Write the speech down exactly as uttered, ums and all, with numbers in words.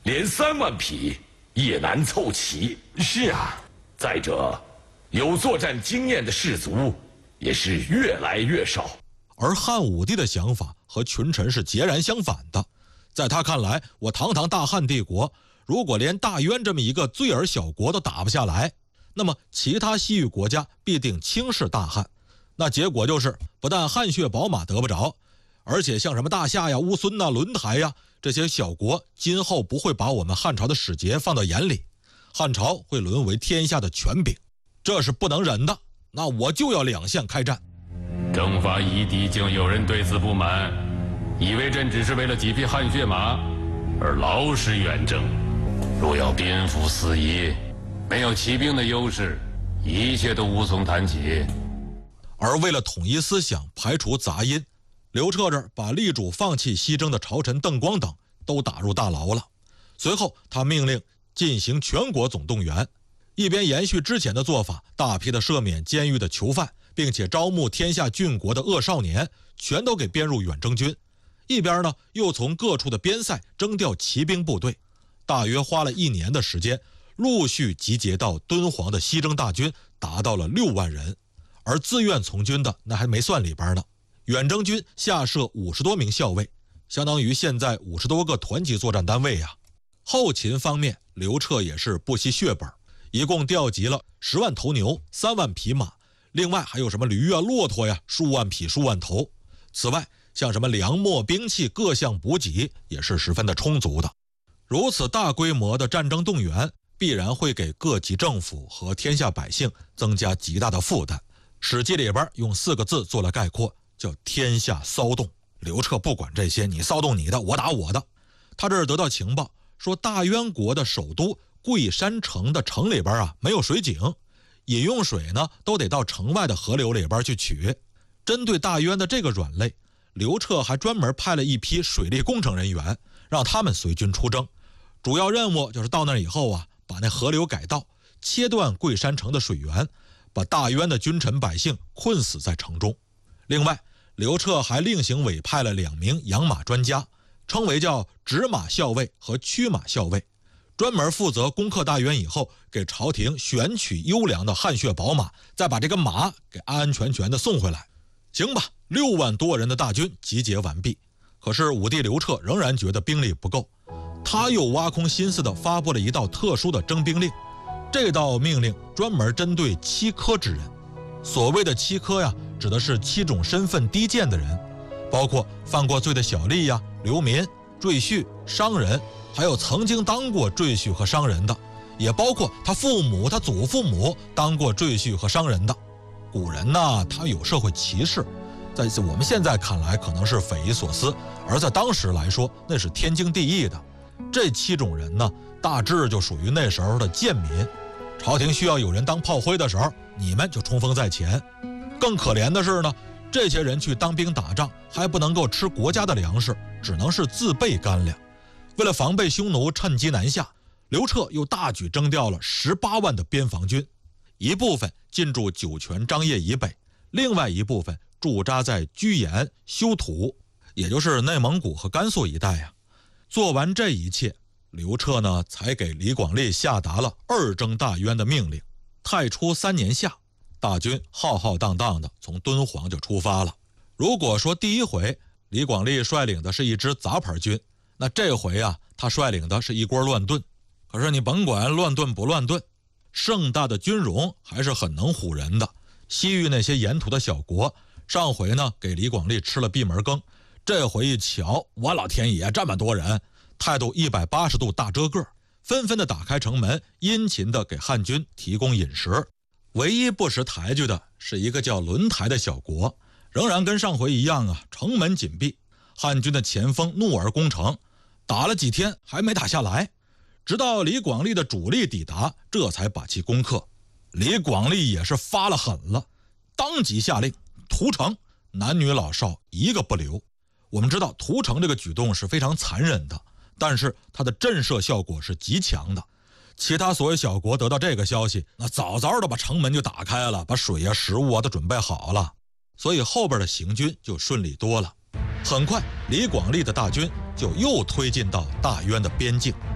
连三万匹也难凑齐。 是啊， 再者，有作战经验的士卒也是越来越少。 而汉武帝的想法和群臣是截然相反的。在他看来，我堂堂大汉帝国，如果连大渊这么一个罪尔小国都打不下来，那么其他西域国家必定轻视大汉。那结果就是，不但汗血宝马得不着，而且像什么大夏呀、乌孙呐、轮台呀这些小国，今后不会把我们汉朝的使节放到眼里，汉朝会沦为天下的权柄，这是不能忍的。那我就要两线开战。 征伐夷狄，竟有人对此不满，以为朕只是为了几匹汗血马而劳师远征。若要颠覆四夷，没有骑兵的优势，一切都无从谈起。 而为了统一思想，排除杂音，刘彻这儿把力主放弃西征的朝臣邓光等都打入大牢了。随后他命令进行全国总动员，一边延续之前的做法，大批的赦免监狱的囚犯，并且招募天下郡国的恶少年，全都给编入远征军。一边呢，又从各处的边塞征调骑兵部队，大约花了一年的时间，陆续集结到敦煌的西征大军达到了六万人。而自愿从军的那还没算里边呢，远征军下设五十多名校尉，相当于现在五十多个团级作战单位呀。后勤方面，刘彻也是不惜血本，一共调集了十万头牛、三万匹马，另外还有什么驴啊、骆驼呀，数万匹、数万头。此外，像什么粮秣、兵器各项补给也是十分的充足的。如此大规模的战争动员，必然会给各级政府和天下百姓增加极大的负担。史记里边用四个字做了概括，叫天下骚动。刘彻不管这些，你骚动你的，我打我的。他这儿得到情报说，大渊国的首都桂山城的城里边啊没有水井，饮用水呢都得到城外的河流里边去取。针对大渊的这个软肋，刘彻还专门派了一批水利工程人员，让他们随军出征。主要任务就是到那以后啊，把那河流改道，切断桂山城的水源，把大渊的君臣百姓困死在城中。另外，刘彻还另行委派了两名养马专家，称为叫直马校尉和驱马校尉，专门负责攻克大渊以后，给朝廷选取优良的汗血宝马，再把这个马给安安全全的送回来。行吧，六万多人的大军集结完毕，可是武帝刘彻仍然觉得兵力不够，他又挖空心思的发布了一道特殊的征兵令。这道命令专门针对七科之人。所谓的七科呀，指的是七种身份低贱的人，包括犯过罪的小吏呀、流民、赘婿、商人，还有曾经当过赘婿和商人的，也包括他父母、他祖父母当过赘婿和商人的。古人呢，他有社会歧视，在我们现在看来可能是匪夷所思，而在当时来说，那是天经地义的。这七种人呢，大致就属于那时候的贱民。朝廷需要有人当炮灰的时候，你们就冲锋在前。更可怜的是呢，这些人去当兵打仗，还不能够吃国家的粮食，只能是自备干粮。为了防备匈奴趁机南下，刘彻又大举征调了十八万的边防军，一部分进驻酒泉、张掖以北，另外一部分驻扎在居延、修图，也就是内蒙古和甘肃一带呀。做完这一切，刘彻呢才给李广利下达了二征大渊的命令。太初三年夏，大军浩浩荡荡的从敦煌就出发了。如果说第一回李广利率领的是一支杂牌军，那这回啊，他率领的是一锅乱炖。可是你甭管乱炖不乱炖，盛大的军容还是很能唬人的。西域那些沿途的小国，上回呢给李广利吃了闭门羹，这回一瞧，我老天爷，这么多人，态度一百八十度大遮个，纷纷的打开城门，殷勤的给汉军提供饮食。唯一不识抬举的是一个叫轮台的小国，仍然跟上回一样啊，城门紧闭。汉军的前锋怒而攻城，打了几天还没打下来，直到李广利的主力抵达，这才把其攻克。李广利也是发了狠了，当即下令屠城，男女老少一个不留。我们知道屠城这个举动是非常残忍的，但是它的震慑效果是极强的。其他所有小国得到这个消息，那早早的把城门就打开了，把水啊、食物啊都准备好了，所以后边的行军就顺利多了。很快，李广利的大军就又推进到大渊的边境。